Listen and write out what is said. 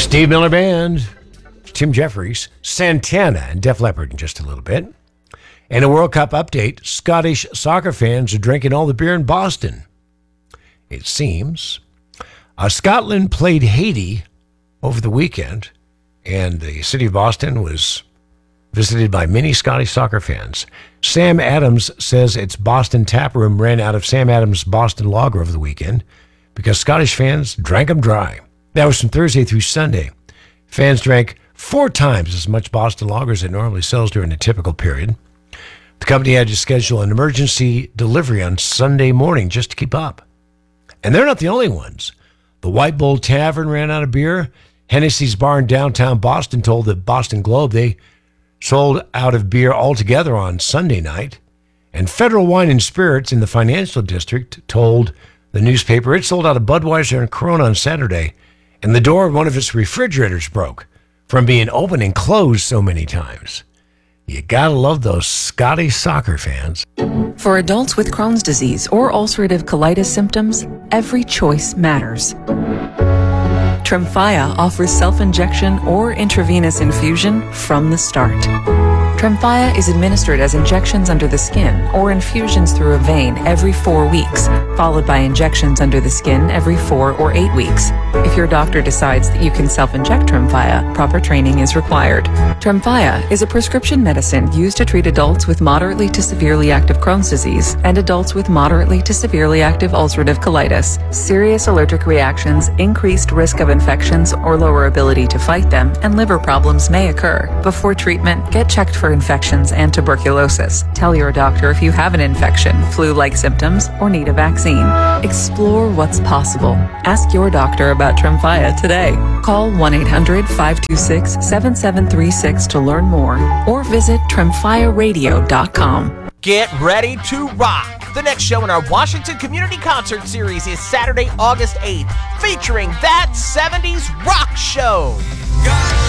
Steve Miller Band, Tim Jeffries, Santana, and Def Leppard in just a little bit. And a World Cup update, Scottish soccer fans are drinking all the beer in Boston. It seems. Scotland played Haiti over the weekend, and the city of Boston was visited by many Scottish soccer fans. Sam Adams says its Boston tap room ran out of Sam Adams Boston Lager over the weekend because Scottish fans drank them dry. That was from Thursday through Sunday. Fans drank 4 times as much Boston Lager as it normally sells during a typical period. The company had to schedule an emergency delivery on Sunday morning just to keep up. And they're not the only ones. The White Bull Tavern ran out of beer. Hennessy's Bar in downtown Boston told the Boston Globe they sold out of beer altogether on Sunday night. And Federal Wine and Spirits in the financial district told the newspaper it sold out of Budweiser and Corona on Saturday, and the door of one of its refrigerators broke from being open and closed so many times. You gotta love those Scottish soccer fans. For adults with Crohn's disease or ulcerative colitis symptoms, every choice matters. Tremfya offers self-injection or intravenous infusion from the start. Tremfya is administered as injections under the skin or infusions through a vein every 4 weeks, followed by injections under the skin every 4 or 8 weeks. If your doctor decides that you can self-inject Tremfya, proper training is required. Tremfya is a prescription medicine used to treat adults with moderately to severely active Crohn's disease and adults with moderately to severely active ulcerative colitis. Serious allergic reactions, increased risk of infections or lower ability to fight them, and liver problems may occur. Before treatment, get checked for infections and tuberculosis. Tell your doctor if you have an infection, flu-like symptoms, or need a vaccine. Explore what's possible. Ask your doctor about Tremfya today. Call 1-800-526-7736 to learn more or visit tremfyaradio.com. Get ready to rock! The next show in our Washington Community Concert Series is Saturday, August 8th, featuring That 70s Rock Show.